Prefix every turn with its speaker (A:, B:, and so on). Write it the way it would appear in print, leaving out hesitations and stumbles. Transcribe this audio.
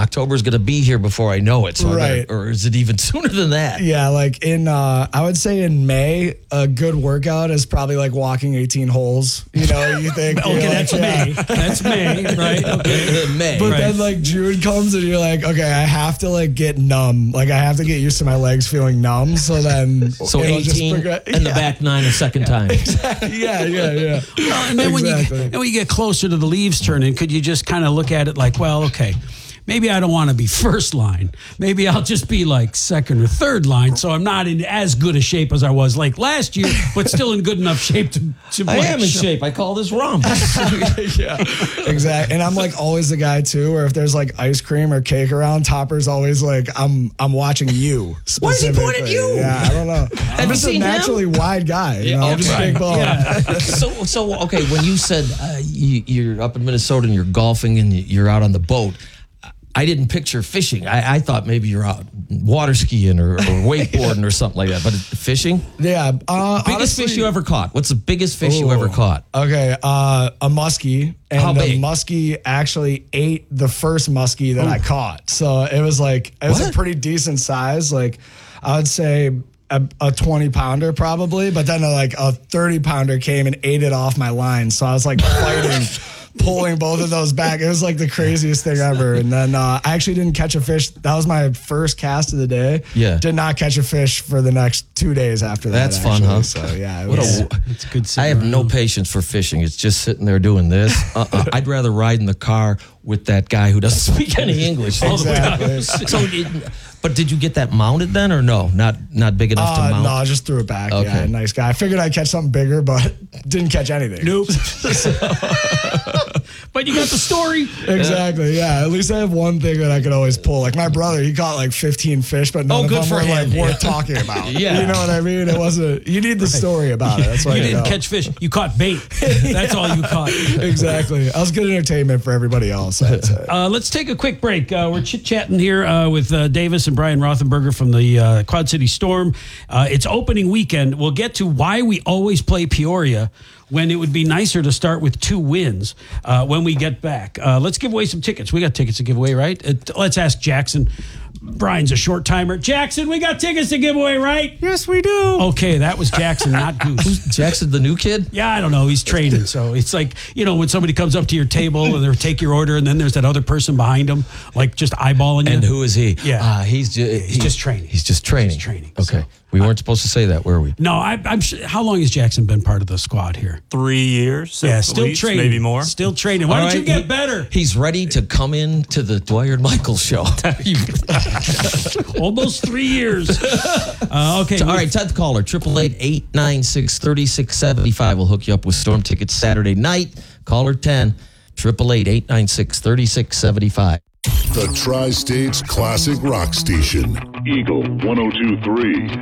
A: October's going to be here before I know it. So
B: Right.
A: or is it even sooner than that?
B: Yeah, like I would say in May, a good workout is probably like walking 18 holes. You know, you think.
C: Okay, that's May. That's May, right? Okay.
A: May.
B: But
C: Right.
B: then like June comes and you're like, okay, I have to like get numb. Like I have to get used to my legs feeling numb. So then.
A: So
B: it'll just
A: 18
B: progress.
A: and the back 9 a second time.
B: Yeah.
C: Well, and then
B: Exactly.
C: when you get closer to the leaves turning, could you just kind of look at it like, well, okay, maybe I don't want to be first line. Maybe I'll just be like second or third line. So I'm not in as good a shape as I was like last year, but still in good enough shape to
A: I
C: like,
A: am in shape. I call this rump.
B: Yeah, exactly. And I'm like always the guy too, where if there's like ice cream or cake around, Topper's always like, I'm watching you.
A: Why does he point at
B: specifically.
A: you?
B: Yeah, I don't know. I'm
A: you
B: just a
A: seen him?
B: naturally wide guy. You know, I'm just
A: right.
B: big bone.
C: Yeah.
A: So okay, when you said you're up in Minnesota and you're golfing and you're out on the boat, I didn't picture fishing. I thought maybe you're out water skiing or wakeboarding or something like that. But fishing?
B: Yeah.
A: Biggest
B: Honestly,
A: fish you ever caught? What's the biggest fish you ever caught?
B: Okay, a muskie, and
A: How
B: the
A: big?
B: muskie actually ate the first muskie that I caught. So it was a
A: What?
B: pretty decent size. Like I would say a 20-pounder probably, but then a 30-pounder came and ate it off my line. So I was like fighting. Pulling both of those back. It was like the craziest thing ever. And then I actually didn't catch a fish. That was my first cast of the day.
A: Yeah.
B: Did not catch a fish for the next 2 days after that.
A: That's fun,
B: actually.
A: huh?
B: So yeah, it
A: What
B: was,
C: It's good.
A: I have no patience for fishing. It's just sitting there doing this. I'd rather ride in the car with that guy who doesn't speak any English.
B: Exactly.
A: But did you get that mounted then or no? Not big enough to mount?
B: no, I just threw it back.
A: Okay.
B: Yeah, nice guy. I figured I'd catch something bigger, but didn't catch anything.
C: Nope. But you got the story.
B: Exactly. Yeah. At least I have one thing that I could always pull. Like my brother, he caught like 15 fish, but none of
A: good
B: them
A: for
B: were like
A: him.
B: worth talking about.
A: Yeah.
B: You know what I mean? It wasn't. You need the story about it. That's why
C: You
B: you
C: didn't
B: know.
C: catch fish. You caught bait. That's all you caught.
B: Exactly. I was good entertainment for everybody else, I'd say.
C: Let's take a quick break. We're chit-chatting here with Davis and Brian Rothenberger from the Quad City Storm. It's opening weekend. We'll get to why we always play Peoria when it would be nicer to start with 2 wins when we get back. Let's give away some tickets. We got tickets to give away, right? Let's ask Jackson. Brian's a short timer. Jackson, we got tickets to give away, right?
B: Yes, we do.
C: Okay, that was Jackson, not Goose.
A: Jackson, the new kid?
C: Yeah, I don't know. He's training. So it's like, when somebody comes up to your table and they take your order and then there's that other person behind him, like just eyeballing you.
A: And who is he?
C: Yeah.
A: He's
C: just training.
A: He's just training.
C: Just training.
A: Okay.
C: So,
A: we weren't supposed to say that, were we?
C: No, I'm sure. How long has Jackson been part of the squad here?
D: 3 years.
C: Yeah,
D: at
C: still
D: least,
C: training.
D: maybe more.
C: Still training. Why
A: All
C: don't you
A: right,
C: get
A: he-
C: better?
A: He's ready to come in to the Dwyer and Michaels show.
C: Almost 3 years. Okay.
A: All right, 10th caller, 888-896-3675. We'll hook you up with Storm tickets Saturday night. Caller 10, 888-896-3675.
E: The Tri-States Classic Rock Station.
F: Eagle 102.3.